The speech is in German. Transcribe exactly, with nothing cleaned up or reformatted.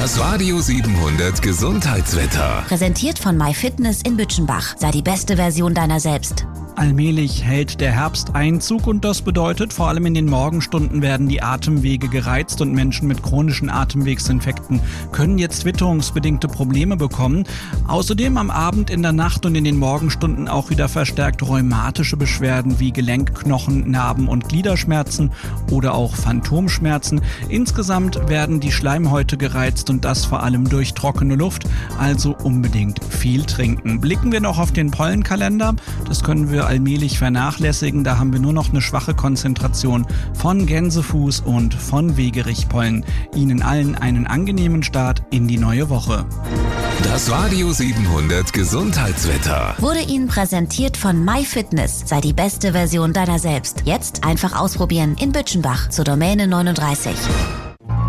Das Radio siebenhundert Gesundheitswetter. Präsentiert von MyFitness in Bütchenbach. Sei die beste Version deiner selbst. Allmählich hält der Herbst Einzug und das bedeutet, vor allem in den Morgenstunden werden die Atemwege gereizt und Menschen mit chronischen Atemwegsinfekten können jetzt witterungsbedingte Probleme bekommen. Außerdem am Abend, in der Nacht und in den Morgenstunden auch wieder verstärkt rheumatische Beschwerden wie Gelenk-, Knochen-, Narben- und Gliederschmerzen oder auch Phantomschmerzen. Insgesamt werden die Schleimhäute gereizt und das vor allem durch trockene Luft, also unbedingt viel trinken. Blicken wir noch auf den Pollenkalender. Das können wir allmählich vernachlässigen. Da haben wir nur noch eine schwache Konzentration von Gänsefuß und von Wegerichpollen. Ihnen allen einen angenehmen Start in die neue Woche. Das Radio siebenhundert Gesundheitswetter Wurde Ihnen präsentiert von MyFitness. Sei die beste Version deiner selbst. Jetzt einfach ausprobieren in Bütchenbach zur Domäne neununddreißig.